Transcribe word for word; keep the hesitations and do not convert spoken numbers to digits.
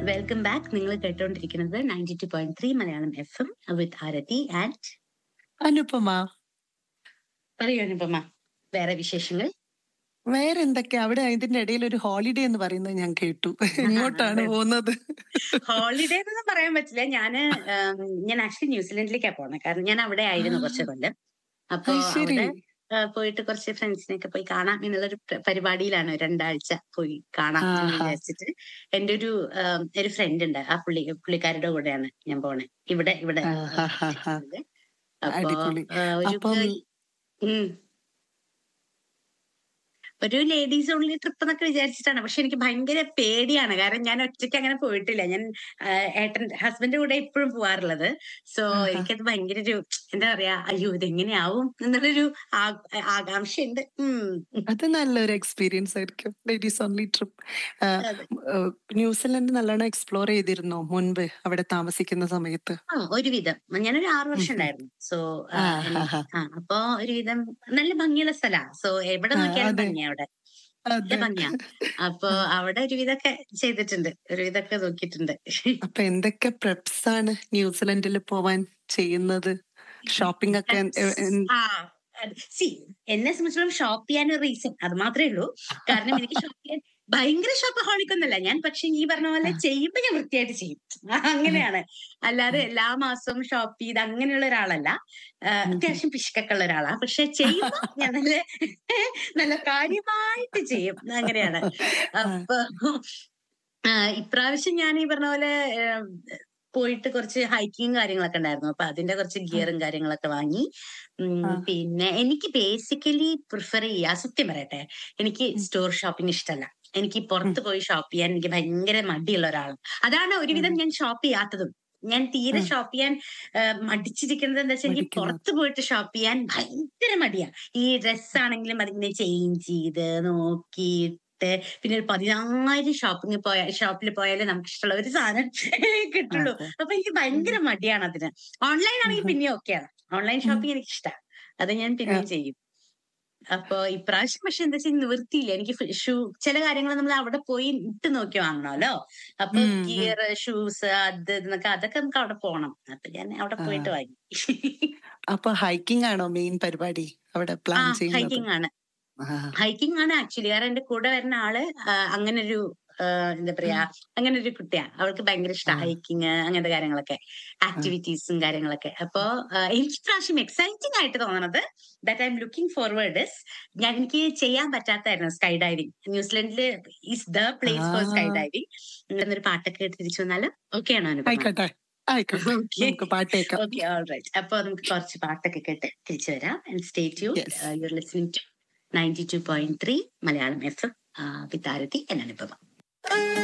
Welcome back. നിങ്ങൾ കേട്ടോണ്ടിരിക്കുന്നത് ninety two point three Malayalam F M with Aarathi and Anupama. പറയൂ അനുപമ, വേറെ വിശേഷങ്ങൾ? വേറെ എന്തൊക്കെയാ അവിടെ? ഇതിന്റെ ഇടയിൽ ഒരു ഹോളിഡേ എന്ന് പറയുന്നത് ഞാൻ കേട്ടു. എങ്ങോട്ടാണ് പോകുന്നത്? ഹോളിഡേ എന്നൊന്നും പറയാൻ പറ്റില്ല. ഞാന് ആം, ഞാൻ ആക്ച്വലി ന്യൂസിലൻഡിലേക്കാ പോണേ. കാരണം ഞാൻ അവിടെ ആ, ആയിരുന്നു കുറച്ച് കൊല്ലം. അപ്പൊ അത് ശരി. അവിടെ ആ, പോയിട്ട് കുറച്ച് ഫ്രണ്ട്സിനെയൊക്കെ പോയി കാണാം എന്നുള്ളൊരു പ്ര- പരിപാടിയിലാണ്. രണ്ടാഴ്ച പോയി കാണാം എന്ന് ആഹാ. വിചാരിച്ചിട്ട് എന്റെ ഒരു ആം, ഒരു ഫ്രണ്ട് ഉണ്ട്. ആ പുള്ളി പുള്ളിക്കാരുടെ കൂടെയാണ് ഞാൻ പോണേ. ഇവിടെ ഇവിടെ ആ, ആഹാഹാഹാ. സെറ്റിൽഡ്. അപ്പൊ അടിപൊളി. ആ, ഒരു അപ്പം ഗേൾ ഉം ഒരു ലേഡീസ് ഓൺലി ട്രിപ്പ് എന്നൊക്കെ വിചാരിച്ചിട്ടാണ്. പക്ഷെ എനിക്ക് ഭയങ്കര പേടിയാണ്. കാരണം ഞാൻ ഒറ്റയ്ക്ക് അങ്ങനെ പോയിട്ടില്ല. ഞാൻ ആ, ഏട്ടൻ ഹസ്ബൻഡിന്റെ കൂടെ എപ്പോഴും പോവാറുള്ളത്. സോ ആഹാ. എനിക്കത് ഭയങ്കര ഒരു എന്താ പറയാ, അയ്യോ ഇതെങ്ങനെയാവും എന്നുള്ളൊരു ആ- ആകാംക്ഷയുണ്ട്. ഉം അത് നല്ലൊരു എക്സ്പീരിയൻസ് ആയിരിക്കും, ലേഡീസ് ഓൺലി ട്രിപ്പ്. അതെ. ന്യൂസിലൻഡ് നല്ലോണം എക്സ്പ്ലോർ ചെയ്തിരുന്നോ മുൻപ് അവിടെ താമസിക്കുന്ന സമയത്ത്? ആ ഒരുവിധം ഞാനൊരു ആറു ഉം വർഷം ഉം. ഉണ്ടായിരുന്നു. സോ ആഹാഹാ. ആ അപ്പൊ ഒരുവിധം നല്ല ഭംഗിയുള്ള സ്ഥലാ. സോ എവിടെ ആ, നോക്കിയാലും അതെ ഭംഗിയാ അവിടെ. നല്ല അതെ. ഭംഗിയാ. അപ്പൊ ആ, അവിടെ ഒരുവിധമൊക്കെ ചെയ്തിട്ടുണ്ട്, ഒരുവിധമൊക്കെ നോക്കിയിട്ടുണ്ട്. അപ്പൊ എന്തൊക്കെ പ്രെപ്സ് ആണ് ന്യൂസിലൻഡിൽ പോവാൻ ചെയ്യുന്നത്? ഷോപ്പിംഗ് ഒക്കെ എൻ- എ- എൻ- ആ സി എന്നെ സംബന്ധിച്ചിടത്തോളം ഷോപ്പ് ചെയ്യാൻ ഒരു റീസൺ അത് മാത്രമേ ഉള്ളൂ. കാരണം എനിക്ക് ഷോപ്പ് ചെയ്യാൻ ഭയങ്കര ഷോപ്പഹോളിക് ഒന്നുമല്ല ഞാൻ. പക്ഷെ ഈ പറഞ്ഞ പോലെ ചെയ്യുമ്പോ ഞാൻ വൃത്തിയായിട്ട് ചെയ്യും. അങ്ങനെയാണ്. അല്ലാതെ എല്ലാ മാസവും ഷോപ്പ് ചെയ്ത് അങ്ങനെയുള്ള ഒരാളല്ല. ആ, അത്യാവശ്യം പിശുക്കൊക്കെ ഉള്ള ഒരാളാ. പക്ഷെ ചെയ്യുമ്പോ ഞാൻ നല്ല നല്ല കാര്യമായിട്ട് ചെയ്യും. അങ്ങനെയാണ്. അപ്പൊ ആ, ഇപ്രാവശ്യം ഞാൻ ഈ പറഞ്ഞ പോലെ ഏം, പോയിട്ട് കുറച്ച് ഹൈക്കിങ് കാര്യങ്ങളൊക്കെ ഉണ്ടായിരുന്നു. അപ്പൊ അതിന്റെ കുറച്ച് ഗിയറും കാര്യങ്ങളൊക്കെ വാങ്ങി. ഉം, പിന്നെ എനിക്ക് ബേസിക്കലി പ്രിഫർ ചെയ്യാ, സത്യം പറയട്ടെ, എനിക്ക് സ്റ്റോർ ഷോപ്പിംഗ് ഇഷ്ടമല്ല. എനിക്ക് പുറത്ത് പോയി ഷോപ്പ് ചെയ്യാൻ എനിക്ക് ഭയങ്കര മടിയുള്ള ഒരാളാണ്. അതാണ് ഒരുവിധം ഞാൻ ഷോപ്പ് ചെയ്യാത്തതും. ഞാൻ തീരെ ഷോപ്പ് ചെയ്യാൻ ആ, മടിച്ചിരിക്കുന്നത് എന്താ വെച്ചാൽ എനിക്ക് പഠിക്കുന്നത്. പുറത്ത് പോയിട്ട് ഷോപ്പ് ചെയ്യാൻ ഭയങ്കര മടിയാ. ഈ ഡ്രസ് ആണെങ്കിലും അതിങ്ങനെ ചേഞ്ച് ചെയ്ത് നോക്കിയിട്ട് പിന്നെ ഒരു പതിനായിരം ഷോപ്പിംഗ് പോയ ഷോപ്പിൽ പോയാലേ നമുക്ക് ഇഷ്ടമുള്ള ഒരു സാധനം കിട്ടുള്ളൂ. അതെ. അപ്പൊ എനിക്ക് ഭയങ്കര മടിയാണ് അതിന്. ഓൺലൈൻ ആണെങ്കിൽ പിന്നെയും ഓക്കെയാണ്. ഓൺലൈൻ ഷോപ്പിംഗ് എനിക്ക് ഇഷ്ടമാണ്. അത് ഞാൻ പിന്നെയും ചെയ്യും. അപ്പൊ ഇപ്രാവശ്യം പക്ഷെ എന്താ വെച്ചാൽ നിവൃത്തിയില്ല. എനിക്ക് ഷൂ ചില കാര്യങ്ങൾ നമ്മൾ അവിടെ പോയി ഇട്ട് നോക്കി വാങ്ങണമല്ലോ. അപ്പൊ ഗിയർ ഷൂസ് അത് എന്നൊക്കെ അതൊക്കെ നമുക്ക് അവിടെ പോണം. അപ്പൊ ഞാൻ അവിടെ പോയിട്ട് വാങ്ങി. അപ്പൊ ഹൈക്കിംഗ് ആണോ മെയിൻ പരിപാടി അവിടെ ആ പ്ലാൻ ചെയ്യുന്നത്? ഹൈക്കിംഗ് ആണ്. ആ, ഹൈക്കിംഗ് ആണ് ആക്ച്വലി. കാരണം എന്റെ കൂടെ വരുന്ന ആള് ആ, അങ്ങനൊരു ആ, എന്താ പറയാ, അങ്ങനെ ഒരു കുട്ടിയാ. അവൾക്ക് ഭയങ്കര ആ, ഇഷ്ടമാണ് ഹൈക്കിങ് അങ്ങനത്തെ കാര്യങ്ങളൊക്കെ, ആ, ആക്ടിവിറ്റീസും കാര്യങ്ങളൊക്കെ. അപ്പൊ ആ, എനിക്ക് പ്രാവശ്യം എക്സൈറ്റിംഗ് ആയിട്ട് തോന്നണത് that I am looking forward is, ഞാൻ എനിക്ക് ചെയ്യാൻ പറ്റാത്തായിരുന്നു sky diving. ന്യൂസിലൻഡില് is the place for sky ആ. ഡൈവിംഗ്. എന്നൊരു പാട്ടൊക്കെ കേട്ട് തിരിച്ചു വന്നാല് ഓക്കെ ആണോ അനുപമ? ആയിക്കോട്ടെ ആയിക്കോട്ടെ, ഓക്കെ നമുക്ക് പാട്ട് കേൾക്കാം. Okay all right. അപ്പൊ നമുക്ക് കുറച്ച് പാട്ടൊക്കെ കേട്ട് തിരിച്ചു വരാം. And stay tuned. Yes. You are listening to ninety two point three Malayalam F M with Aarathi and Anupama.